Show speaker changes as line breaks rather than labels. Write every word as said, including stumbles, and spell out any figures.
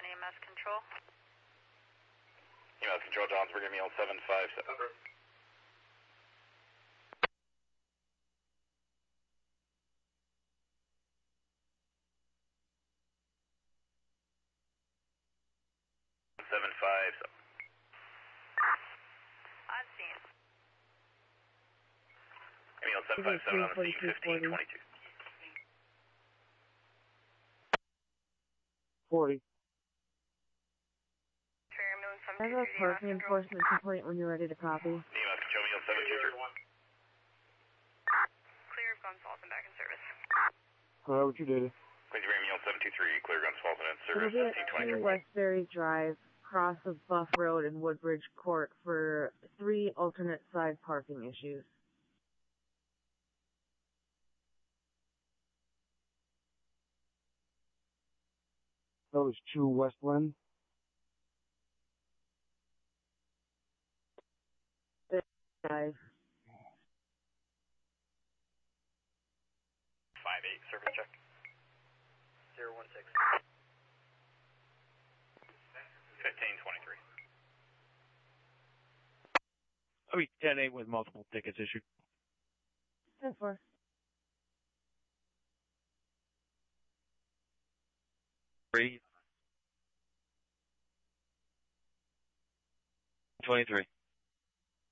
one E M S control.
E M S control, Johnsburg, Emil seven five seven. Over. seven five seven.
On scene.
Emil seven five seven on the scene, fifteen twenty-two.
forty.
I
have a parking enforcement complaint when you're ready to copy.
E M S control, Emil seven two three.
Clear of Guns Falls and back in service.
Hello, what you did?
Quincy Ram, Emil seven two three, clear Guns Falls and in service,
It'll be
fifteen
at
twenty-three.
two Westbury Drive, cross of Buff Road and Woodbridge Court for three alternate side parking issues. That was two Westland. Five.
Five eight, service check.
Zero one six.
Fifteen twenty-three.
Oh, ten eight with multiple tickets issued.
ten four.
Three. Twenty-three.